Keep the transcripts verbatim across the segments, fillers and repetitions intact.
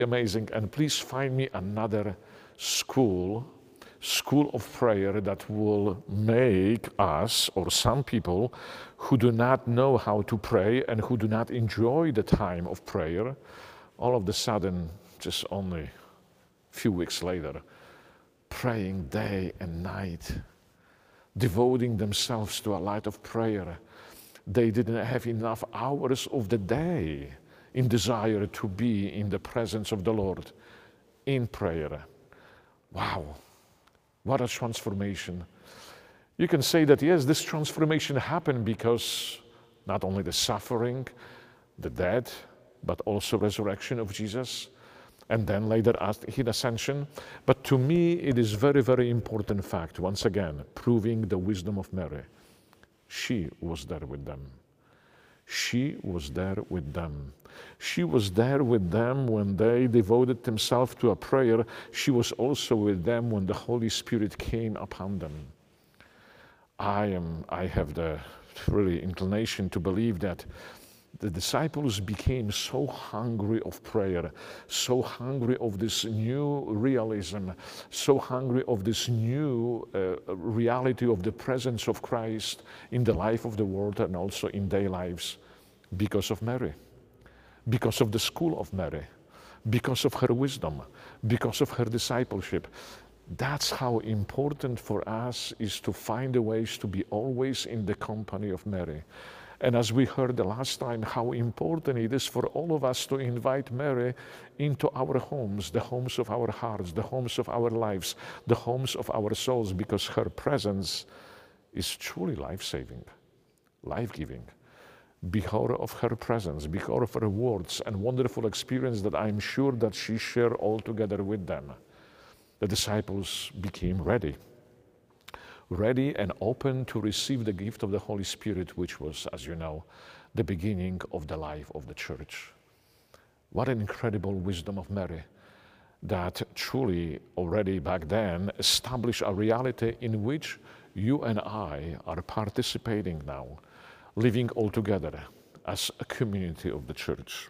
amazing. And please find me another school, school of prayer that will make us, or some people who do not know how to pray and who do not enjoy the time of prayer, all of a sudden, just only a few weeks later, praying day and night, devoting themselves to a life of prayer. They didn't have enough hours of the day in desire to be in the presence of the Lord, in prayer. Wow, what a transformation. You can say that, yes, this transformation happened because not only the suffering, the death, but also resurrection of Jesus, and then later his ascension. But to me, it is very, very important fact, once again, proving the wisdom of Mary. She was there with them. She was there with them. She was there with them when they devoted themselves to a prayer. She was also with them when the Holy Spirit came upon them. I am, I have the really inclination to believe that the disciples became so hungry of prayer, so hungry of this new realism, so hungry of this new uh, reality of the presence of Christ in the life of the world and also in their lives, because of Mary, because of the school of Mary, because of her wisdom, because of her discipleship. That's how important for us is to find the ways to be always in the company of Mary. And as we heard the last time, how important it is for all of us to invite Mary into our homes, the homes of our hearts, the homes of our lives, the homes of our souls, because her presence is truly life-saving, life-giving. Because of her presence, because of her words and wonderful experience that I'm sure that she shared all together with them, the disciples became ready. ready and open to receive the gift of the Holy Spirit, which was, as you know, the beginning of the life of the church. What an incredible wisdom of Mary that truly already back then established a reality in which you and I are participating now, living all together as a community of the church.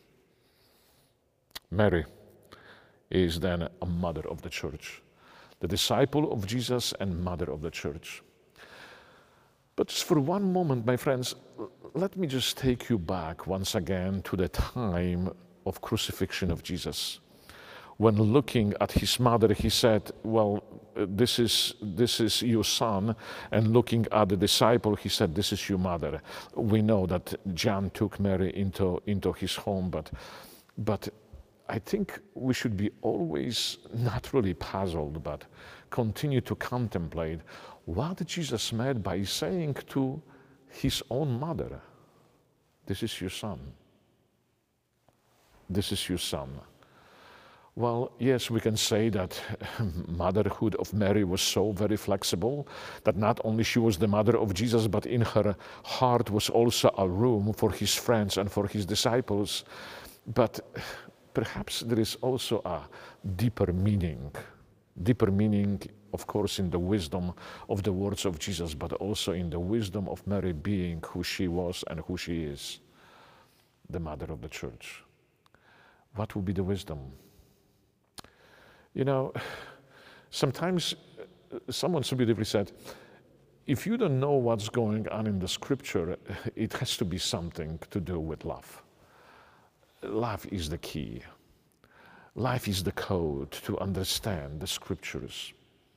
Mary is then a mother of the church, the disciple of Jesus and mother of the church. But just for one moment, my friends, let me just take you back once again to the time of crucifixion of Jesus. When looking at his mother, he said, well, this is, this is your son. And looking at the disciple, he said, this is your mother. We know that John took Mary into, into his home, but, but I think we should be always not really puzzled, but continue to contemplate what Jesus meant by saying to his own mother, this is your son. This is your son. Well, yes, we can say that motherhood of Mary was so very flexible that not only she was the mother of Jesus, but in her heart was also a room for his friends and for his disciples. But perhaps there is also a deeper meaning, deeper meaning, of course, in the wisdom of the words of Jesus, but also in the wisdom of Mary being who she was and who she is, the mother of the church. What will be the wisdom? You know, sometimes someone so beautifully said, if you don't know what's going on in the scripture, it has to be something to do with love. Love is the key. Life is the code to understand the scriptures.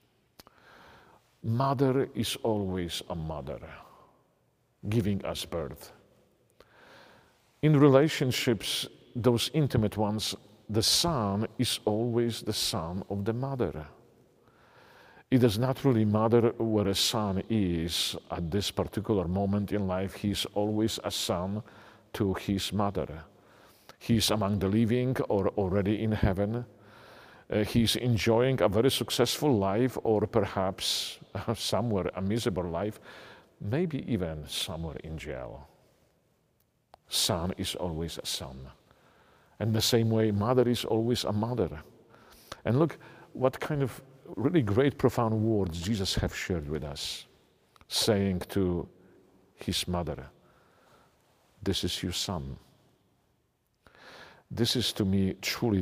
Mother is always a mother, giving us birth. In relationships, those intimate ones, the son is always the son of the mother. It does not really matter where a son is at this particular moment in life. He is always a son to his mother. He is among the living or already in heaven. Uh, he is enjoying a very successful life, or perhaps uh, somewhere a miserable life, maybe even somewhere in jail. Son is always a son. And the same way, mother is always a mother. And look, what kind of really great, profound words Jesus have shared with us, saying to his mother, this is your son. This is to me truly